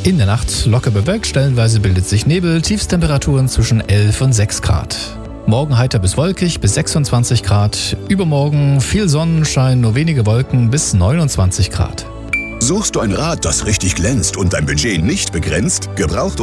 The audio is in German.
In der Nacht locker bewölkt, stellenweise bildet sich Nebel, Tiefstemperaturen zwischen 11 und 6 Grad. Morgen heiter bis wolkig bis 26 Grad, übermorgen viel Sonnenschein, nur wenige Wolken bis 29 Grad. Suchst du ein Rad, das richtig glänzt und dein Budget nicht begrenzt? Gebraucht